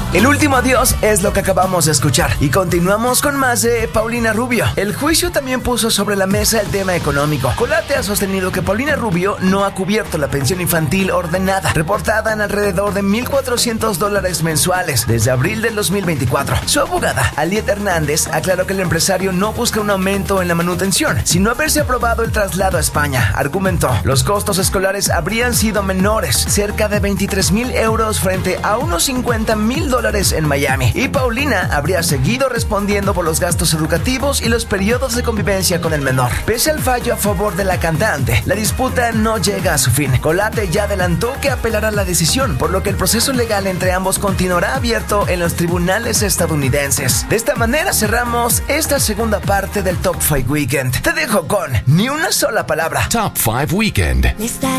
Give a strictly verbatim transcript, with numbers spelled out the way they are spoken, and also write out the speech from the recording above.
El último adiós es lo que acabamos de escuchar. Y continuamos con más de Paulina Rubio. El juicio también puso sobre la mesa el tema económico. Colate ha sostenido que Paulina Rubio no ha cubierto la pensión infantil ordenada, reportada en alrededor de mil cuatrocientos dólares mensuales desde abril del dos mil veinticuatro. Su abogada, Aliet Hernández, aclaró que el empresario no busca un aumento en la manutención, sino haberse aprobado el traslado a España. Argumentó, los costos escolares habrían sido menores, cerca de veintitrés mil euros frente a unos cincuenta mil dólares en Miami. Y Paulina habría seguido respondiendo por los gastos educativos y los periodos de convivencia con el menor. Pese al fallo a favor de la cantante, la disputa no llega a su fin. Colate ya adelantó que apelará la decisión, por lo que el proceso legal entre ambos continuará abierto en los tribunales estadounidenses. De esta manera cerramos esta segunda parte del Top cinco Weekend. Te dejo con ni una sola palabra. Top cinco Weekend. Me está